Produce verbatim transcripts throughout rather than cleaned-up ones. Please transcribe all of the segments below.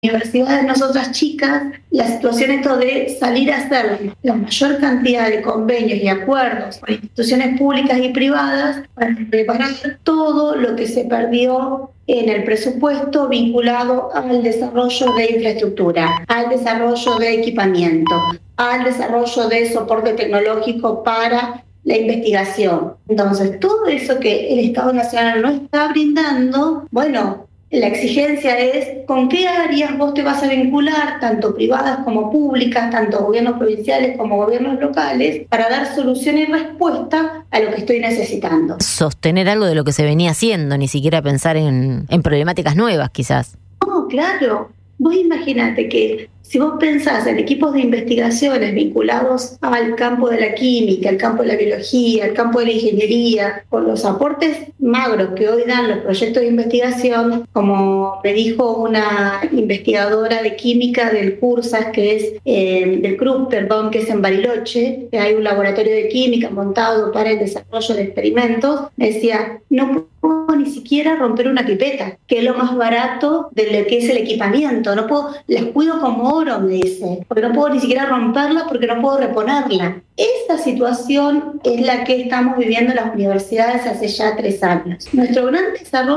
universidades, nosotras chicas, la situación esto de salir a hacer la mayor cantidad de convenios y acuerdos con instituciones públicas y privadas para reparar todo lo que se perdió en el presupuesto vinculado al desarrollo de infraestructura, al desarrollo de equipamiento, al desarrollo de soporte tecnológico para la investigación. Entonces, todo eso que el Estado Nacional no está brindando, bueno, la exigencia es con qué áreas vos te vas a vincular, tanto privadas como públicas, tanto gobiernos provinciales como gobiernos locales, para dar solución y respuesta a lo que estoy necesitando. Sostener algo de lo que se venía haciendo, ni siquiera pensar en, en problemáticas nuevas, quizás. No, claro. Vos imaginate que si vos pensás en equipos de investigaciones vinculados al campo de la química, al campo de la biología, al campo de la ingeniería, con los aportes magros que hoy dan los proyectos de investigación, como me dijo una investigadora de química del CURSAS, que es eh, del C R U P, perdón, que es en Bariloche, que hay un laboratorio de química montado para el desarrollo de experimentos, me decía, no puedo ni siquiera romper una pipeta, que es lo más barato de lo que es el equipamiento. No puedo, las cuido como oro, me dice, porque no puedo ni siquiera romperla porque no puedo reponerla. Esta situación es la que estamos viviendo en las universidades hace ya tres años. Nuestro gran desarrollo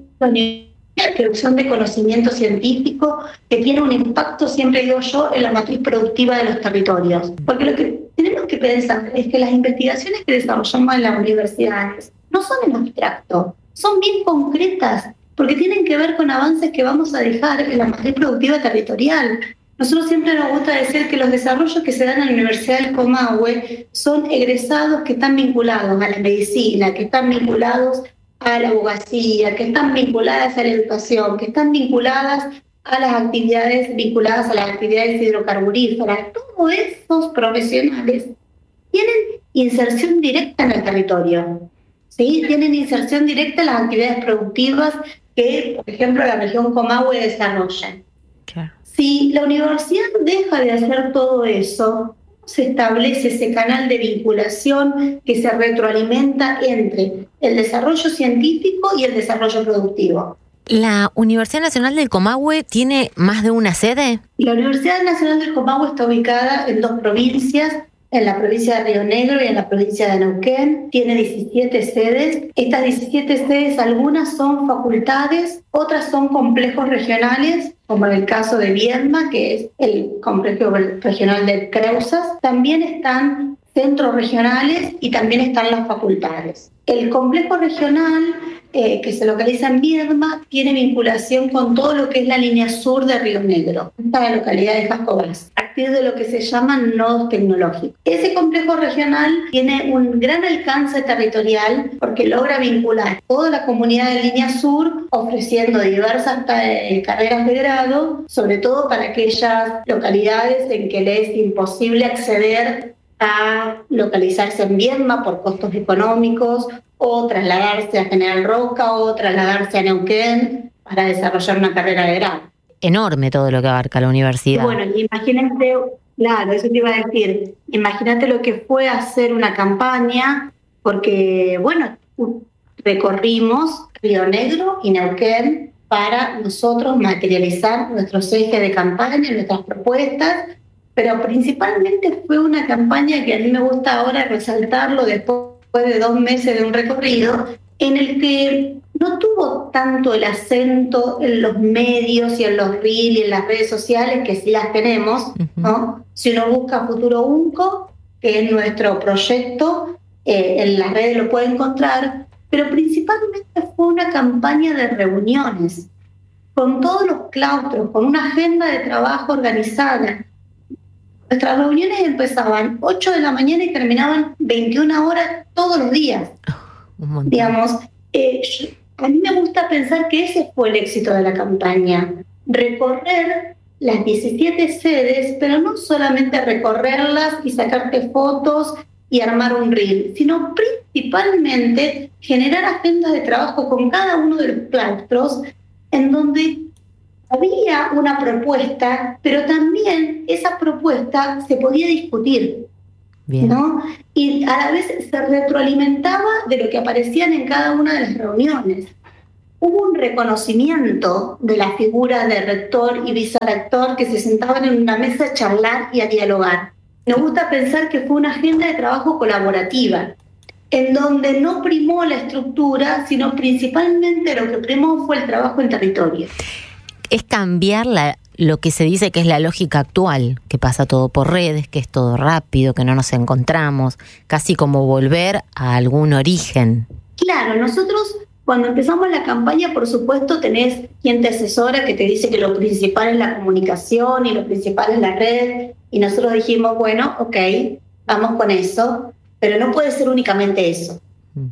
es la producción de conocimiento científico que tiene un impacto, siempre digo yo, en la matriz productiva de los territorios. Porque lo que tenemos que pensar es que las investigaciones que desarrollamos en las universidades no son en abstracto, son bien concretas, porque tienen que ver con avances que vamos a dejar en la matriz productiva territorial. Nosotros siempre nos gusta decir que los desarrollos que se dan en la Universidad del Comahue son egresados que están vinculados a la medicina, que están vinculados a la abogacía, que están vinculadas a la educación, que están vinculadas a las actividades vinculadas a las actividades hidrocarburíferas. Todos esos profesionales tienen inserción directa en el territorio. ¿Sí? Tienen inserción directa en las actividades productivas que, por ejemplo, la región Comahue desarrolla. Claro. Si la universidad deja de hacer todo eso, se establece ese canal de vinculación que se retroalimenta entre el desarrollo científico y el desarrollo productivo. ¿La Universidad Nacional del Comahue tiene más de una sede? La Universidad Nacional del Comahue está ubicada en dos provincias, en la provincia de Río Negro y en la provincia de Neuquén. Tiene diecisiete sedes. Estas diecisiete sedes, algunas son facultades, otras son complejos regionales, como en el caso de Viedma, que es el complejo regional de Creusas. También están centros regionales y también están las facultades. El complejo regional, eh, que se localiza en Viedma, tiene vinculación con todo lo que es la línea sur de Río Negro, esta la localidad de Jascobás, a partir de lo que se llaman nodos tecnológicos. Ese complejo regional tiene un gran alcance territorial porque logra vincular toda la comunidad de línea sur, ofreciendo diversas eh, carreras de grado, sobre todo para aquellas localidades en que le es imposible acceder a localizarse en Viedma por costos económicos, o trasladarse a General Roca, o trasladarse a Neuquén para desarrollar una carrera de grado. Enorme todo lo que abarca la universidad. Bueno, imagínate, claro, eso te iba a decir, imagínate lo que fue hacer una campaña, porque, bueno, recorrimos Río Negro y Neuquén para nosotros materializar nuestros ejes de campaña, nuestras propuestas, pero principalmente fue una campaña que a mí me gusta ahora resaltarlo después de dos meses de un recorrido, en el que no tuvo tanto el acento en los medios y en los reels y en las redes sociales, que sí las tenemos, uh-huh. ¿no? Si uno busca Futuro UNCO, que es nuestro proyecto, eh, en las redes lo puede encontrar, pero principalmente fue una campaña de reuniones, con todos los claustros, con una agenda de trabajo organizada. Nuestras reuniones empezaban ocho de la mañana y terminaban veintiuna horas todos los días. Oh, Digamos, eh, yo, a mí me gusta pensar que ese fue el éxito de la campaña. Recorrer las diecisiete sedes, pero no solamente recorrerlas y sacarte fotos y armar un reel, sino principalmente generar agendas de trabajo con cada uno de los claustros en donde había una propuesta, pero también esa propuesta se podía discutir, Bien. ¿no? Y a la vez se retroalimentaba de lo que aparecían en cada una de las reuniones. hubo un reconocimiento de la figura de rector y vicerrector que se sentaban en una mesa a charlar y a dialogar. Nos gusta pensar que fue una agenda de trabajo colaborativa, en donde no primó la estructura, sino principalmente lo que primó fue el trabajo en territorio. Es cambiar la, lo que se dice que es la lógica actual, que pasa todo por redes, que es todo rápido, que no nos encontramos, casi como volver a algún origen. Claro, nosotros cuando empezamos la campaña, por supuesto, tenés quien te asesora, que te dice que lo principal es la comunicación y lo principal es la red, y nosotros dijimos, bueno, ok, vamos con eso, pero no puede ser únicamente eso,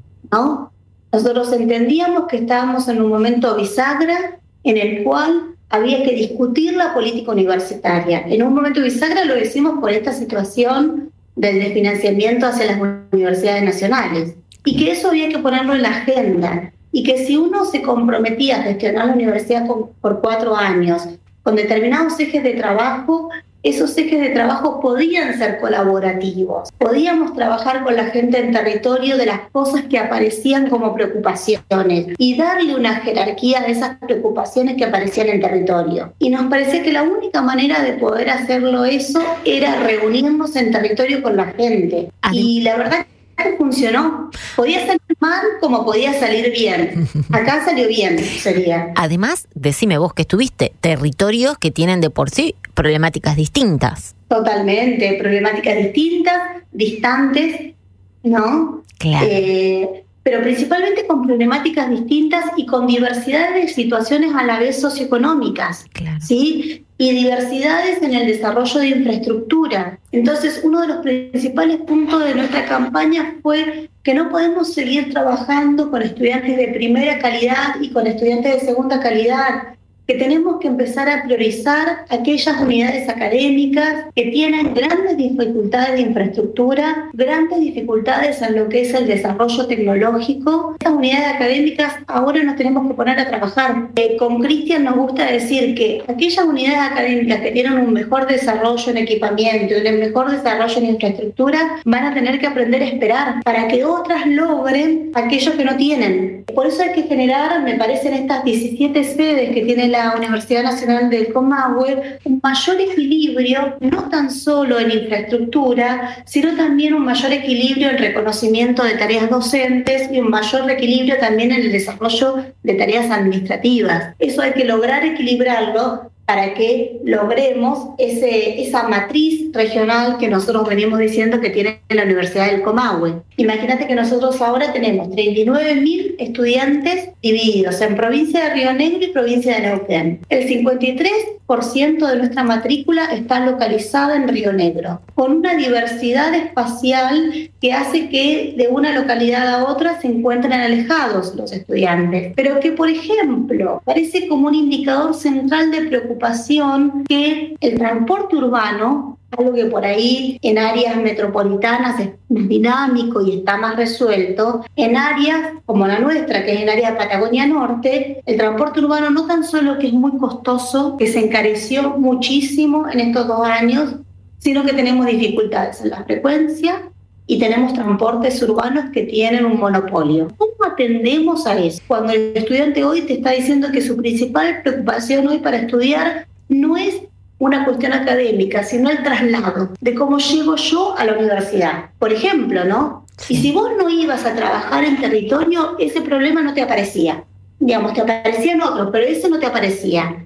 ¿no? Nosotros entendíamos que estábamos en un momento bisagra en el cual había que discutir la política universitaria. En un momento bisagra lo decimos por esta situación del desfinanciamiento hacia las universidades nacionales, y que eso había que ponerlo en la agenda, y que si uno se comprometía a gestionar la universidad por, por cuatro años con determinados ejes de trabajo, esos ejes de trabajo podían ser colaborativos. Podíamos trabajar con la gente en territorio de las cosas que aparecían como preocupaciones y darle una jerarquía a esas preocupaciones que aparecían en territorio. Y nos parecía que la única manera de poder hacerlo eso era reunirnos en territorio con la gente. Y la verdad que funcionó. Podía salir mal como podía salir bien. Acá salió bien, sería. Además, decime vos que estuviste, territorios que tienen de por sí problemáticas distintas. Totalmente, problemáticas distintas, distantes, ¿no? Claro. Eh, pero principalmente con problemáticas distintas y con diversidad de situaciones a la vez socioeconómicas, claro. ¿sí? Y diversidades en el desarrollo de infraestructura. Entonces, uno de los principales puntos de nuestra campaña fue que no podemos seguir trabajando con estudiantes de primera calidad y con estudiantes de segunda calidad, que tenemos que empezar a priorizar aquellas unidades académicas que tienen grandes dificultades de infraestructura, grandes dificultades en lo que es el desarrollo tecnológico. Estas unidades académicas ahora nos tenemos que poner a trabajar. Eh, con Cristian nos gusta decir que aquellas unidades académicas que tienen un mejor desarrollo en equipamiento y un mejor desarrollo en infraestructura van a tener que aprender a esperar para que otras logren aquello que no tienen. Por eso hay que generar, me parecen estas diecisiete sedes que tiene la Universidad Nacional del Comahue, un mayor equilibrio, no tan solo en infraestructura, sino también un mayor equilibrio en reconocimiento de tareas docentes y un mayor equilibrio también en el desarrollo de tareas administrativas. Eso hay que lograr equilibrarlo para que logremos ese, esa matriz regional que nosotros venimos diciendo que tiene la Universidad del Comahue. Imagínate que nosotros ahora tenemos treinta y nueve mil estudiantes divididos en provincia de Río Negro y provincia de Neuquén. El cincuenta y tres por ciento de nuestra matrícula está localizada en Río Negro, con una diversidad espacial que hace que de una localidad a otra se encuentren alejados los estudiantes. Pero que, por ejemplo, parece como un indicador central de preocupación que el transporte urbano, algo que por ahí en áreas metropolitanas es más dinámico y está más resuelto, en áreas como la nuestra, que es el área de Patagonia Norte, el transporte urbano no tan solo que es muy costoso, que se encareció muchísimo en estos dos años, sino que tenemos dificultades en la frecuencia y tenemos transportes urbanos que tienen un monopolio. ¿Cómo atendemos a eso? Cuando el estudiante hoy te está diciendo que su principal preocupación hoy para estudiar no es una cuestión académica, sino el traslado de cómo llego yo a la universidad. Por ejemplo, ¿no? Y si vos no ibas a trabajar en territorio, ese problema no te aparecía. Digamos, te aparecían otros, pero ese no te aparecía.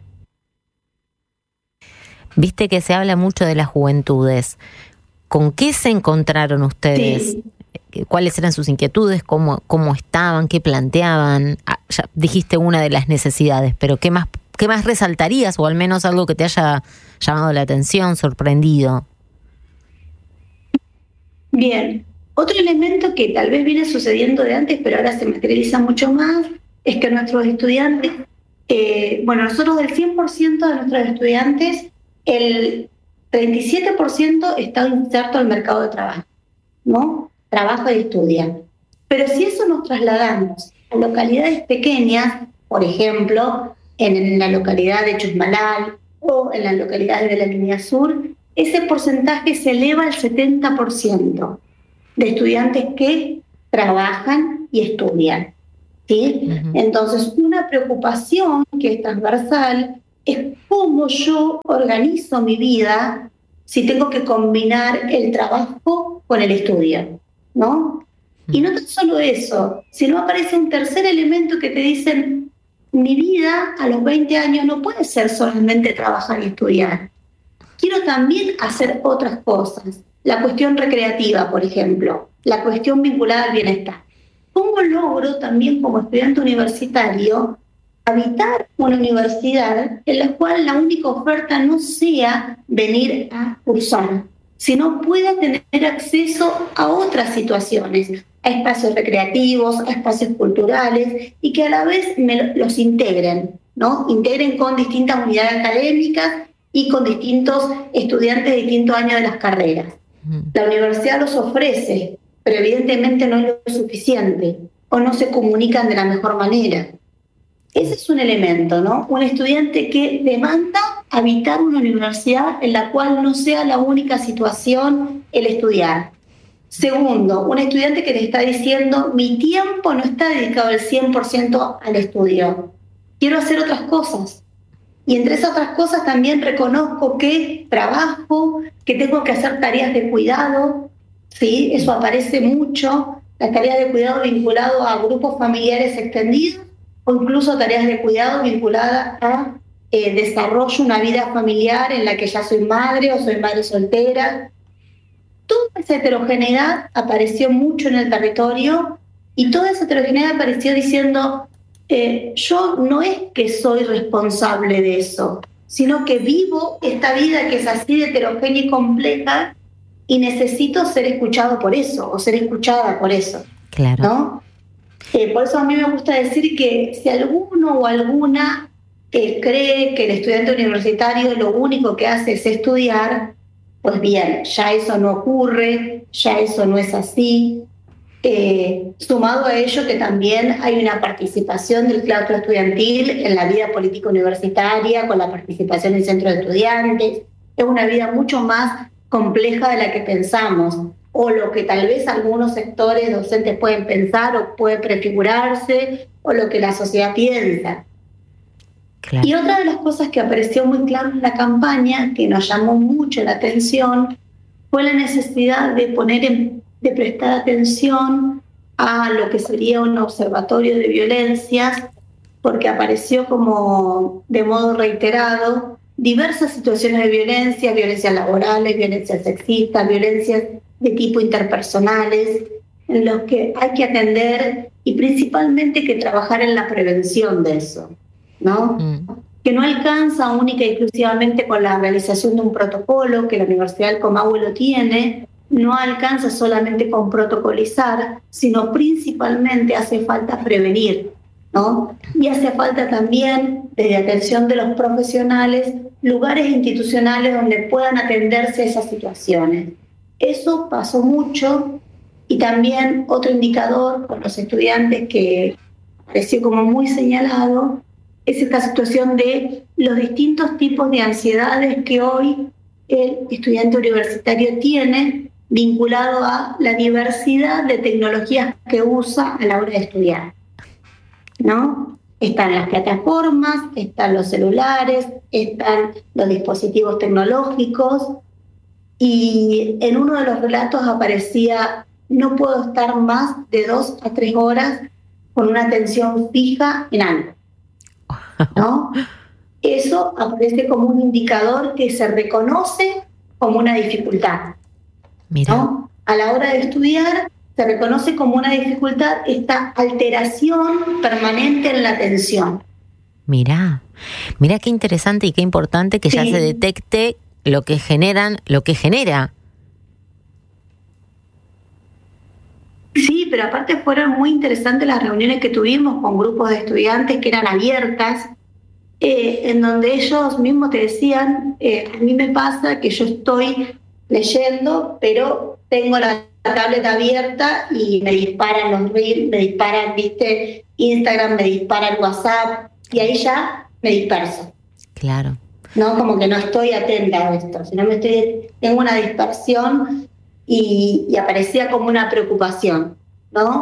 Viste que se habla mucho de las juventudes. ¿Con qué se encontraron ustedes? Sí. ¿Cuáles eran sus inquietudes? ¿Cómo, cómo estaban? ¿Qué planteaban? Ah, ya dijiste una de las necesidades, pero ¿qué más ¿Qué más resaltarías, o al menos algo que te haya llamado la atención, sorprendido? Bien, otro elemento que tal vez viene sucediendo de antes, pero ahora se materializa mucho más, es que nuestros estudiantes, eh, bueno, nosotros del cien por ciento de nuestros estudiantes, el treinta y siete por ciento está inserto al mercado de trabajo, ¿no? Trabaja y estudia. Pero si eso nos trasladamos a localidades pequeñas, por ejemplo, en la localidad de Chusmalal o en las localidades de la línea sur, ese porcentaje se eleva al setenta por ciento de estudiantes que trabajan y estudian. ¿sí? Uh-huh. Entonces, una preocupación que es transversal es cómo yo organizo mi vida si tengo que combinar el trabajo con el estudio, ¿no? Y no tan solo eso, sino aparece un tercer elemento que te dicen, mi vida a los veinte años no puede ser solamente trabajar y estudiar. Quiero también hacer otras cosas. La cuestión recreativa, por ejemplo, la cuestión vinculada al bienestar. ¿Cómo logro también como estudiante universitario habitar una universidad en la cual la única oferta no sea venir a cursar, sino pueda tener acceso a otras situaciones, a espacios recreativos, a espacios culturales, y que a la vez me los integren, ¿no? Integren con distintas unidades académicas y con distintos estudiantes de distintos años de las carreras. La universidad los ofrece, pero evidentemente no es lo suficiente, o no se comunican de la mejor manera. Ese es un elemento, ¿no? Un estudiante que demanda habitar una universidad en la cual no sea la única situación el estudiar. Segundo, un estudiante que te está diciendo, mi tiempo no está dedicado al cien por ciento al estudio. Quiero hacer otras cosas. Y entre esas otras cosas también reconozco que trabajo, que tengo que hacer tareas de cuidado, ¿sí? Eso aparece mucho, las tareas de cuidado vinculadas a grupos familiares extendidos o incluso tareas de cuidado vinculadas a eh, desarrollo una vida familiar en la que ya soy madre o soy madre soltera. Toda esa heterogeneidad apareció mucho en el territorio y toda esa heterogeneidad apareció diciendo, eh, yo no es que soy responsable de eso, sino que vivo esta vida que es así de heterogénea y compleja y necesito ser escuchado por eso o ser escuchada por eso. Claro. ¿No? Eh, por eso a mí me gusta decir que si alguno o alguna eh, cree que el estudiante universitario lo único que hace es estudiar, pues bien, ya eso no ocurre, ya eso no es así. Eh, sumado a ello que también hay una participación del claustro estudiantil en la vida política universitaria, con la participación del centro de estudiantes. Es una vida mucho más compleja de la que pensamos, o lo que tal vez algunos sectores docentes pueden pensar o puede prefigurarse, o lo que la sociedad piensa. Claro. Y otra de las cosas que apareció muy claro en la campaña, que nos llamó mucho la atención, fue la necesidad de poner en, de prestar atención a lo que sería un observatorio de violencias, porque apareció como de modo reiterado diversas situaciones de violencia, violencias laborales, violencias sexistas, violencias de tipo interpersonales, en los que hay que atender y principalmente que trabajar en la prevención de eso, ¿no? Mm. Que no alcanza única y exclusivamente con la realización de un protocolo, que la Universidad del Comahue lo tiene, no alcanza solamente con protocolizar, sino principalmente hace falta prevenir, ¿no? Y hace falta también, desde atención de los profesionales, lugares institucionales donde puedan atenderse esas situaciones. Eso pasó mucho, y también otro indicador con los estudiantes que pareció como muy señalado es esta situación de los distintos tipos de ansiedades que hoy el estudiante universitario tiene vinculado a la diversidad de tecnologías que usa a la hora de estudiar, ¿no? Están las plataformas, están los celulares, están los dispositivos tecnológicos, y en uno de los relatos aparecía, no puedo estar más de dos a tres horas con una atención fija en algo, ¿no? Eso aparece como un indicador que se reconoce como una dificultad. Mira. ¿No? A la hora de estudiar se reconoce como una dificultad esta alteración permanente en la atención. Mira, mira qué interesante y qué importante que sí. Ya se detecte lo que generan, lo que genera. Sí, pero aparte fueron muy interesantes las reuniones que tuvimos con grupos de estudiantes que eran abiertas, eh, en donde ellos mismos te decían, eh, a mí me pasa que yo estoy leyendo, pero tengo la tableta abierta y me disparan los reels, me disparan, viste, Instagram, me disparan WhatsApp, y ahí ya me disperso. Claro. No, como que no estoy atenta a esto, sino me estoy, tengo una dispersión y, y aparecía como una preocupación, ¿no?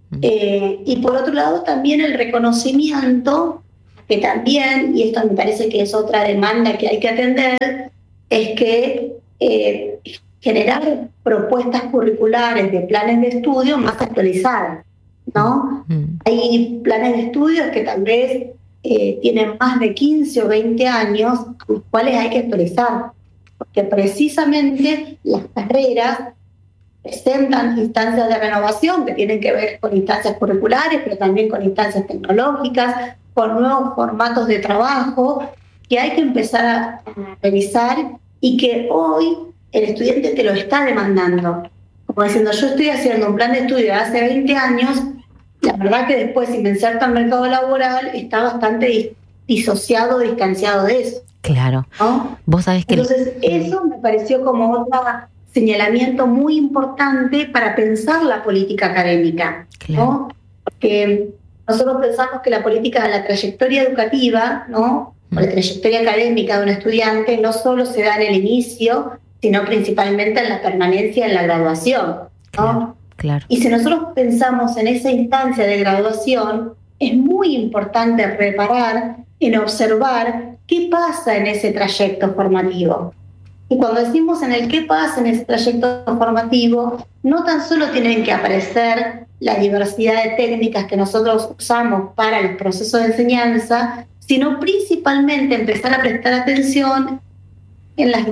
Eh, y por otro lado también el reconocimiento, que también, y esto me parece que es otra demanda que hay que atender, es que eh, generar propuestas curriculares de planes de estudio más actualizadas, ¿no? Mm. Hay planes de estudios que tal vez eh, tienen más de quince o veinte años, los cuales hay que actualizar, porque precisamente las carreras presentan instancias de renovación que tienen que ver con instancias curriculares, pero también con instancias tecnológicas, con nuevos formatos de trabajo que hay que empezar a revisar y que hoy el estudiante te lo está demandando. Como diciendo, yo estoy haciendo un plan de estudio de hace veinte años, la verdad que después, si me inserto al mercado laboral, está bastante disociado, distanciado de eso. Claro. ¿No? Vos sabés que... Entonces, eso me pareció como otro señalamiento muy importante para pensar la política académica, claro. ¿No? Porque nosotros pensamos que la política, la trayectoria educativa, ¿no? O la trayectoria académica de un estudiante no solo se da en el inicio, sino principalmente en la permanencia en la graduación, ¿no? Claro, claro. Y si nosotros pensamos en esa instancia de graduación, es muy importante reparar en observar qué pasa en ese trayecto formativo. Y cuando decimos en el qué pasa en ese trayecto formativo, no tan solo tienen que aparecer la diversidad de técnicas que nosotros usamos para los procesos de enseñanza, sino principalmente empezar a prestar atención en las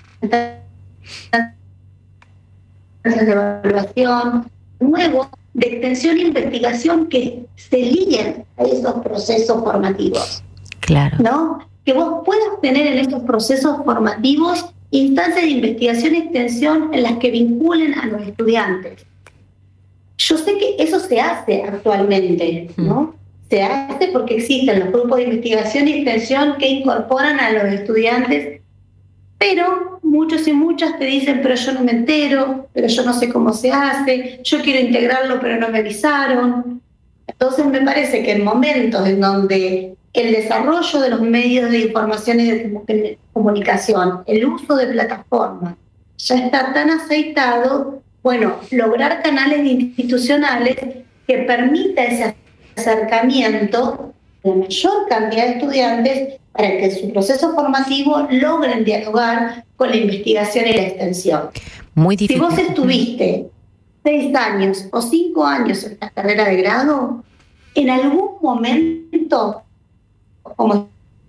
de evaluación, nuevos de extensión e investigación que se liguen a esos procesos formativos. Claro. ¿No? Que vos puedas tener en estos procesos formativos instancias de investigación y extensión en las que vinculen a los estudiantes. Yo sé que eso se hace actualmente, ¿no? Mm. Se hace porque existen los grupos de investigación y extensión que incorporan a los estudiantes, pero muchos y muchas te dicen, pero yo no me entero, pero yo no sé cómo se hace, yo quiero integrarlo, pero no me avisaron. Entonces me parece que en momentos en donde el desarrollo de los medios de información y de comunicación, el uso de plataformas, ya está tan aceitado, bueno, lograr canales institucionales que permita ese acercamiento de la mayor cantidad de estudiantes para que en su proceso formativo logren dialogar con la investigación y la extensión. Muy difícil. Si vos estuviste seis años o cinco años en la carrera de grado, en algún momento, como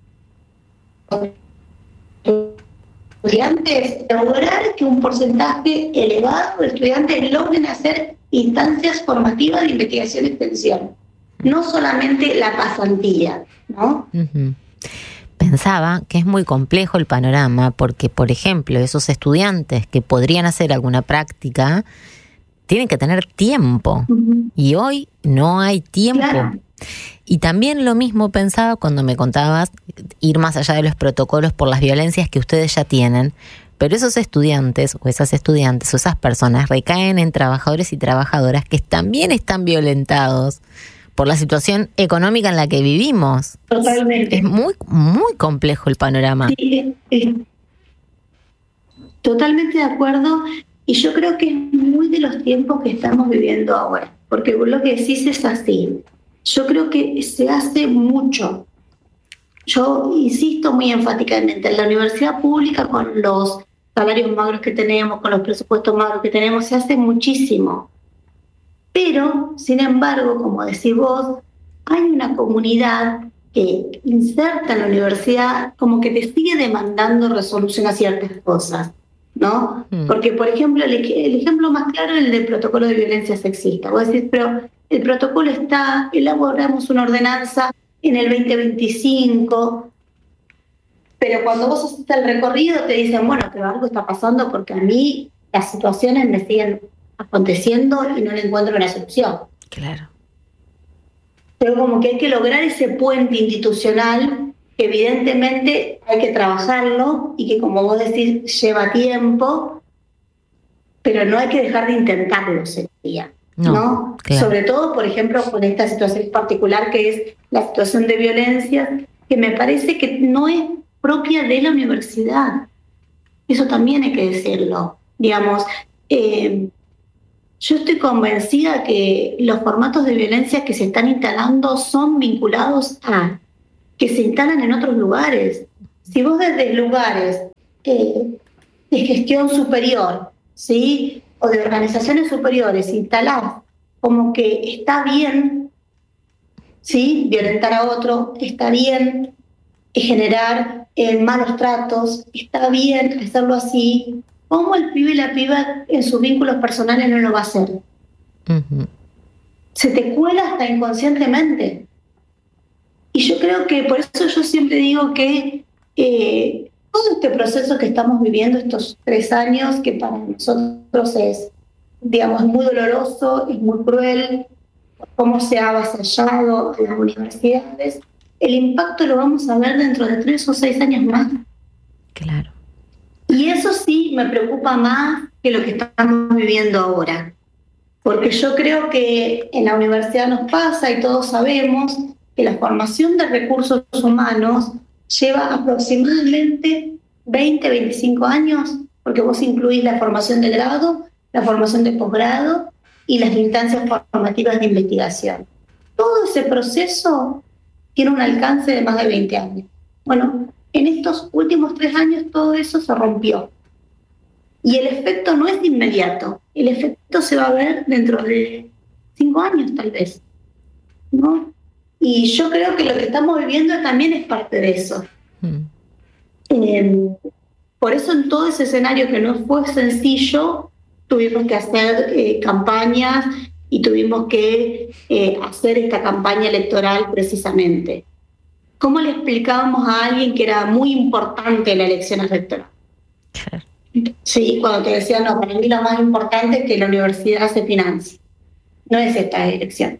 estudiantes, lograr que un porcentaje elevado de estudiantes logren hacer instancias formativas de investigación y extensión, no solamente la pasantía, ¿no? Uh-huh. Pensaba que es muy complejo el panorama porque, por ejemplo, esos estudiantes que podrían hacer alguna práctica tienen que tener tiempo, uh-huh. y hoy no hay tiempo. Claro. Y también lo mismo pensaba cuando me contabas ir más allá de los protocolos por las violencias que ustedes ya tienen, pero esos estudiantes o esas estudiantes o esas personas recaen en trabajadores y trabajadoras que también están violentados por la situación económica en la que vivimos. Totalmente. Es muy, muy complejo el panorama. Sí, sí. Totalmente de acuerdo, y yo creo que es muy de los tiempos que estamos viviendo ahora, porque vos lo que decís es así. Yo creo que se hace mucho. Yo insisto muy enfáticamente, en la universidad pública, con los salarios magros que tenemos, con los presupuestos magros que tenemos, se hace muchísimo. Pero, sin embargo, como decís vos, hay una comunidad que inserta en la universidad como que te sigue demandando resolución a ciertas cosas, ¿no? Mm. Porque, por ejemplo, el, el ejemplo más claro es el del protocolo de violencia sexista. Vos decís, pero el protocolo está, elaboramos una ordenanza en el veinte veinticinco, pero cuando vos haces el recorrido te dicen, bueno, pero algo está pasando porque a mí las situaciones me siguen aconteciendo y no le encuentro una solución. Claro. Pero como que hay que lograr ese puente institucional que evidentemente hay que trabajarlo y que, como vos decís, lleva tiempo, pero no hay que dejar de intentarlo, sería. No, ¿no? Claro. Sobre todo, por ejemplo, con esta situación particular que es la situación de violencia, que me parece que no es propia de la universidad. Eso también hay que decirlo. Digamos, eh, Yo estoy convencida que los formatos de violencia que se están instalando son vinculados a que se instalan en otros lugares. Si vos desde lugares eh, de gestión superior, ¿sí?, o de organizaciones superiores instalás como que está bien, ¿sí?, violentar a otro, está bien generar eh, malos tratos, está bien hacerlo así, ¿cómo el pibe y la piba en sus vínculos personales no lo va a hacer? Uh-huh. Se te cuela hasta inconscientemente. Y yo creo que por eso yo siempre digo que eh, todo este proceso que estamos viviendo estos tres años, que para nosotros es, digamos, muy doloroso, es muy cruel, cómo se ha avasallado a las universidades, el impacto lo vamos a ver dentro de tres o seis años más. Claro. Y eso sí me preocupa más que lo que estamos viviendo ahora. Porque yo creo que en la universidad nos pasa y todos sabemos que la formación de recursos humanos lleva aproximadamente veinte, veinticinco años, porque vos incluís la formación de grado, la formación de posgrado y las instancias formativas de investigación. Todo ese proceso tiene un alcance de más de veinte años. Bueno, en estos últimos tres años todo eso se rompió. Y el efecto no es inmediato. El efecto se va a ver dentro de cinco años, tal vez, ¿no? Y yo creo que lo que estamos viviendo también es parte de eso. Mm. Eh, por eso en todo ese escenario que no fue sencillo, tuvimos que hacer eh, campañas y tuvimos que eh, hacer esta campaña electoral precisamente. ¿Cómo le explicábamos a alguien que era muy importante la elección electoral? Sí, cuando te decían, no, para mí lo más importante es que la universidad se financie. No es esta elección.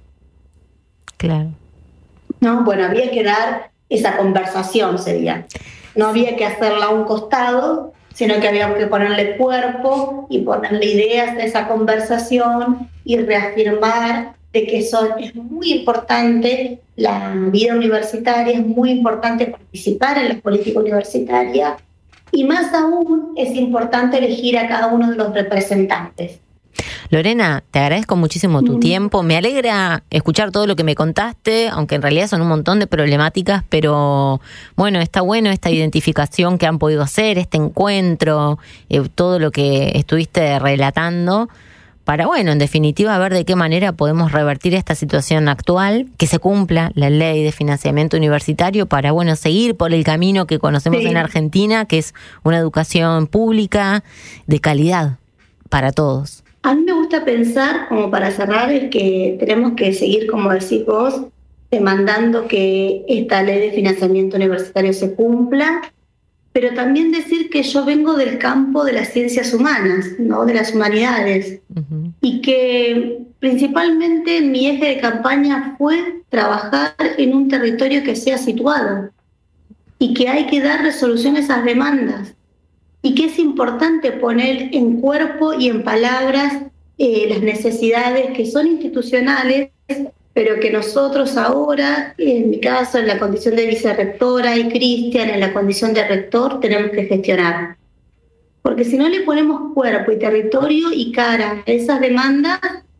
Claro. No, bueno, había que dar esa conversación, sería. No había que hacerla a un costado, sino que había que ponerle cuerpo y ponerle ideas a esa conversación y reafirmar de que son, es muy importante la vida universitaria, es muy importante participar en la política universitaria y más aún es importante elegir a cada uno de los representantes. Lorena, te agradezco muchísimo tu mm. tiempo. Me alegra escuchar todo lo que me contaste, aunque en realidad son un montón de problemáticas, pero bueno, está bueno esta identificación que han podido hacer, este encuentro, eh, todo lo que estuviste relatando, para, bueno, en definitiva, ver de qué manera podemos revertir esta situación actual, que se cumpla la ley de financiamiento universitario para, bueno, seguir por el camino que conocemos sí. en Argentina, que es una educación pública de calidad para todos. A mí me gusta pensar, como para cerrar, es que tenemos que seguir, como decís vos, demandando que esta ley de financiamiento universitario se cumpla, pero también decir que yo vengo del campo de las ciencias humanas, ¿no?, de las humanidades, uh-huh. y que principalmente mi eje de campaña fue trabajar en un territorio que sea situado y que hay que dar resolución a esas demandas. Y que es importante poner en cuerpo y en palabras eh, las necesidades que son institucionales, pero que nosotros ahora, en mi caso, en la condición de vicerrectora y Cristian, en la condición de rector, tenemos que gestionar. Porque si no le ponemos cuerpo y territorio y cara a esas demandas,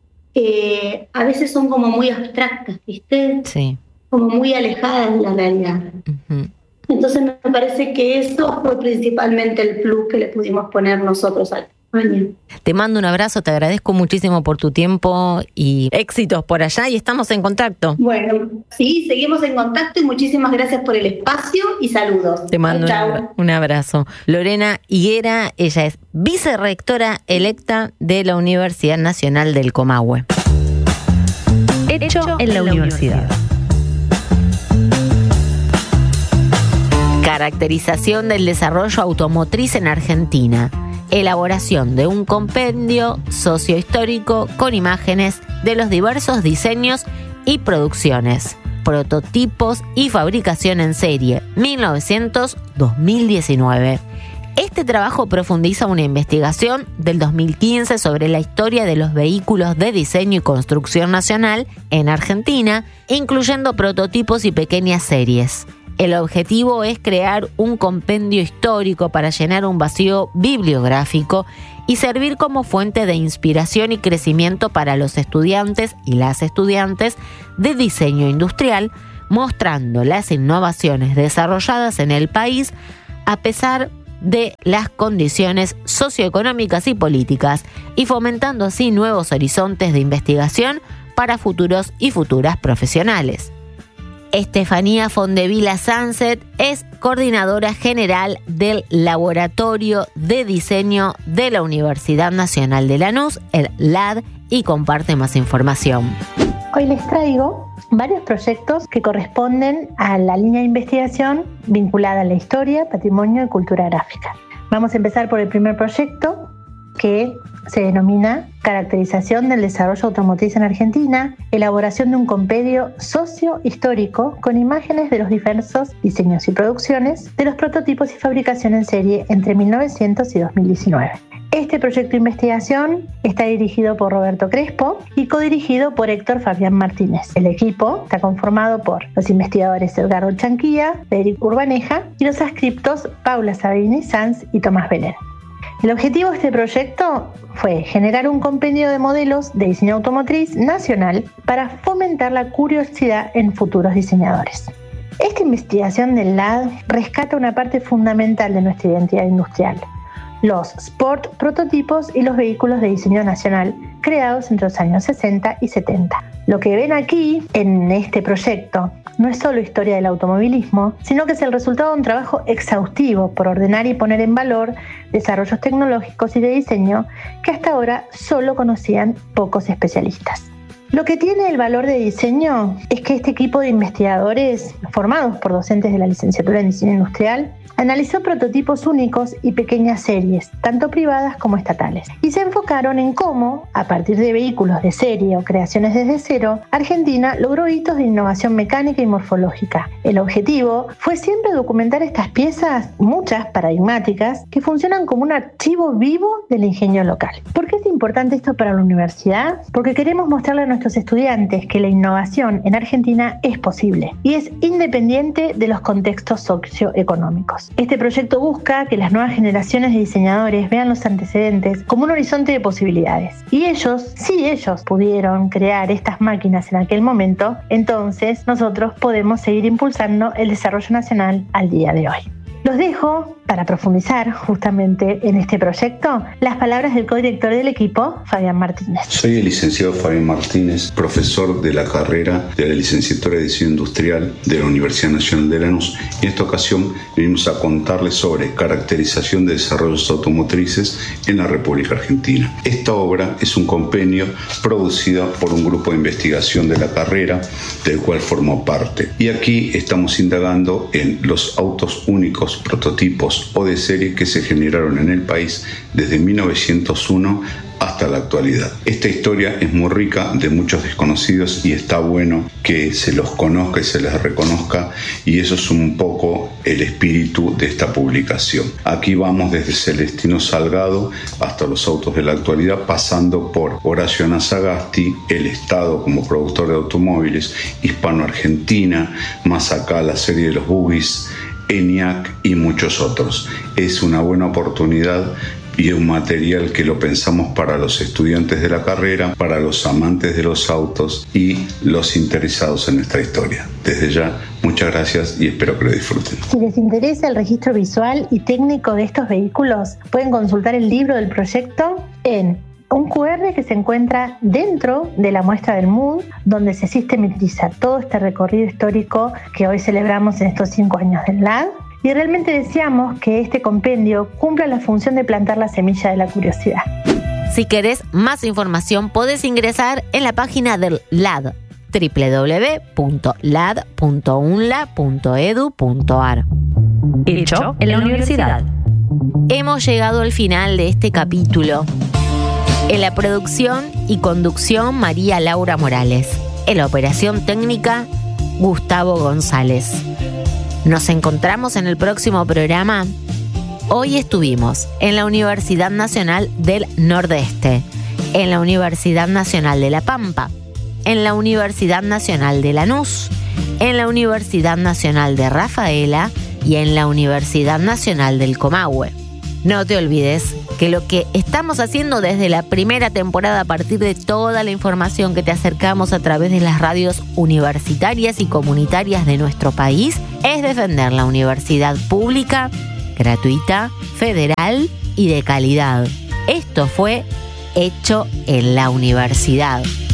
eh, a veces son como muy abstractas, ¿viste? Sí. Como muy alejadas de la realidad. Uh-huh. Entonces me parece que eso fue principalmente el plus que le pudimos poner nosotros a la campaña. Te mando un abrazo, te agradezco muchísimo por tu tiempo y éxitos por allá y estamos en contacto. Bueno, sí, seguimos en contacto y muchísimas gracias por el espacio y saludos. Te mando Chau. un abrazo. Lorena Higuera, ella es vicerrectora electa de la Universidad Nacional del Comahue. Hecho en la universidad. Caracterización del desarrollo automotriz en Argentina. Elaboración de un compendio sociohistórico con imágenes de los diversos diseños y producciones, prototipos y fabricación en serie, mil novecientos a dos mil diecinueve. Este trabajo profundiza una investigación del dos mil quince sobre la historia de los vehículos de diseño y construcción nacional en Argentina, incluyendo prototipos y pequeñas series. El objetivo es crear un compendio histórico para llenar un vacío bibliográfico y servir como fuente de inspiración y crecimiento para los estudiantes y las estudiantes de diseño industrial, mostrando las innovaciones desarrolladas en el país a pesar de las condiciones socioeconómicas y políticas, y fomentando así nuevos horizontes de investigación para futuros y futuras profesionales. Estefanía Fondevila Sunset es coordinadora general del Laboratorio de Diseño de la Universidad Nacional de Lanús, el L A D, y comparte más información. Hoy les traigo varios proyectos que corresponden a la línea de investigación vinculada a la historia, patrimonio y cultura gráfica. Vamos a empezar por el primer proyecto, que se denomina Caracterización del desarrollo automotriz en Argentina, elaboración de un compendio socio-histórico con imágenes de los diversos diseños y producciones de los prototipos y fabricación en serie entre mil novecientos y dos mil diecinueve. Este proyecto de investigación está dirigido por Roberto Crespo y codirigido por Héctor Fabián Martínez. El equipo está conformado por los investigadores Edgardo Chanquilla, Federico Urbaneja y los adscriptos Paula Sabini Sanz y Tomás Belén. El objetivo de este proyecto fue generar un compendio de modelos de diseño automotriz nacional para fomentar la curiosidad en futuros diseñadores. Esta investigación del L A D rescata una parte fundamental de nuestra identidad industrial: los sport prototipos y los vehículos de diseño nacional creados entre los años sesenta y setenta. Lo que ven aquí en este proyecto no es solo historia del automovilismo, sino que es el resultado de un trabajo exhaustivo por ordenar y poner en valor desarrollos tecnológicos y de diseño que hasta ahora solo conocían pocos especialistas. Lo que tiene el valor de diseño es que este equipo de investigadores, formados por docentes de la licenciatura en diseño industrial, analizó prototipos únicos y pequeñas series, tanto privadas como estatales, y se enfocaron en cómo, a partir de vehículos de serie o creaciones desde cero, Argentina logró hitos de innovación mecánica y morfológica. El objetivo fue siempre documentar estas piezas, muchas paradigmáticas, que funcionan como un archivo vivo del ingenio local. ¿Por qué es importante esto para la universidad? Porque queremos mostrarle a nuestros estudiantes que la innovación en Argentina es posible y es independiente de los contextos socioeconómicos. Este proyecto busca que las nuevas generaciones de diseñadores vean los antecedentes como un horizonte de posibilidades. Y ellos, si ellos pudieron crear estas máquinas en aquel momento, entonces nosotros podemos seguir impulsando el desarrollo nacional al día de hoy. Los dejo para profundizar justamente en este proyecto las palabras del codirector del equipo, Fabián Martínez. Soy el licenciado Fabián Martínez, profesor de la carrera de la licenciatura de Diseño Industrial de la Universidad Nacional de Lanús. Y en esta ocasión venimos a contarles sobre caracterización de desarrollos automotrices en la República Argentina. Esta obra es un compendio producido por un grupo de investigación de la carrera del cual formó parte. Y aquí estamos indagando en los autos únicos, prototipos o de serie que se generaron en el país desde mil novecientos uno hasta la actualidad. Esta historia es muy rica de muchos desconocidos y está bueno que se los conozca y se les reconozca, y eso es un poco el espíritu de esta publicación. Aquí vamos desde Celestino Salgado hasta los autos de la actualidad, pasando por Horacio Anasagasti, el Estado como productor de automóviles, Hispano-Argentina, más acá la serie de los buggies, ENIAC y muchos otros. Es una buena oportunidad y un material que lo pensamos para los estudiantes de la carrera, para los amantes de los autos y los interesados en nuestra historia. Desde ya, muchas gracias y espero que lo disfruten. Si les interesa el registro visual y técnico de estos vehículos, pueden consultar el libro del proyecto en un cu erre que se encuentra dentro de la muestra del M U D, donde se sistematiza todo este recorrido histórico que hoy celebramos en estos cinco años del L A D. Y realmente deseamos que este compendio cumpla la función de plantar la semilla de la curiosidad. Si querés más información, podés ingresar en la página del L A D, doble u doble u doble u punto lad punto unla punto edu punto ar. Hecho en la universidad. Hemos llegado al final de este capítulo. En la producción y conducción, María Laura Morales. En la operación técnica, Gustavo González. Nos encontramos en el próximo programa. Hoy estuvimos en la Universidad Nacional del Nordeste, en la Universidad Nacional de La Pampa, en la Universidad Nacional de Lanús, en la Universidad Nacional de Rafaela y en la Universidad Nacional del Comahue. No te olvides que lo que estamos haciendo desde la primera temporada, a partir de toda la información que te acercamos a través de las radios universitarias y comunitarias de nuestro país, es defender la universidad pública, gratuita, federal y de calidad. Esto fue Hecho en la Universidad.